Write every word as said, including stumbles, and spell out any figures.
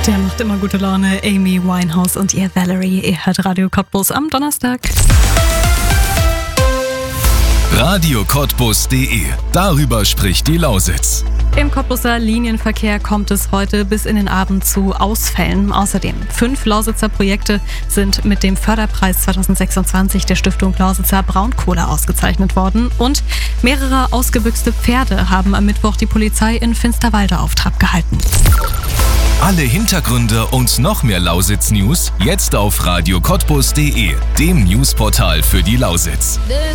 Der macht immer gute Laune. Amy Winehouse und ihr Valerie. Ihr hört Radio Cottbus am Donnerstag. radio cottbus punkt de. Darüber spricht die Lausitz. Im Cottbuser Linienverkehr kommt es heute bis in den Abend zu Ausfällen. Außerdem fünf Lausitzer Projekte sind mit dem Förderpreis zwanzig sechsundzwanzig der Stiftung Lausitzer Braunkohle ausgezeichnet worden. Und mehrere ausgebüxte Pferde haben am Mittwoch die Polizei in Finsterwalde auf Trab gehalten. Alle Hintergründe und noch mehr Lausitz-News jetzt auf radio cottbus punkt de, dem Newsportal für die Lausitz.